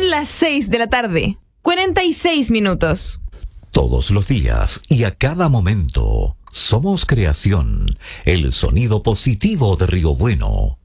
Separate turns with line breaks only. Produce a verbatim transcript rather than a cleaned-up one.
Son las seis de la tarde, cuarenta y seis minutos.
Todos los días y a cada momento, somos creación, el sonido positivo de Río Bueno.